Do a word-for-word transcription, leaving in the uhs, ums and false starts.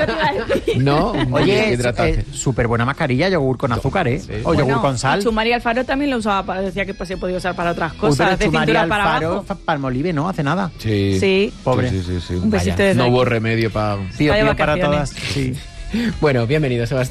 Eso te iba a decir. No, Oye, eh, súper buena mascarilla, yogur con azúcar, ¿eh? Sí. O Bueno, yogur con sal. Chumari Alfaro también lo usaba, para, decía que pues, se podía usar para otras Uy, cosas, pero de Chumari cintura para Alfaro, abajo. Palmolive, ¿no? Hace nada. Sí. Sí. Pobre. Sí, sí, sí, sí. Un besito Vaya, desde no aquí. hubo remedio para... Tío, Vaya tío para vacaciones. todas. Sí. Bueno, bienvenido, Sebastián.